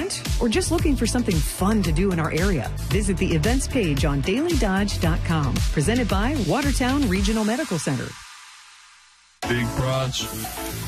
event or just looking for something fun to do in our area, visit the events page on DailyDodge.com. Presented by Watertown Regional Medical Center. Big Bronx.